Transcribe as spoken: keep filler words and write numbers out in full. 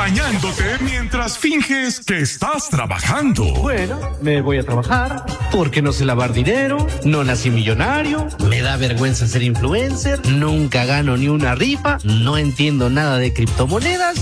bañándote mientras finges que estás trabajando. Bueno, me voy a trabajar porque no sé lavar dinero, no nací millonario, me da vergüenza ser influencer, nunca gano ni una rifa, no entiendo nada de criptomonedas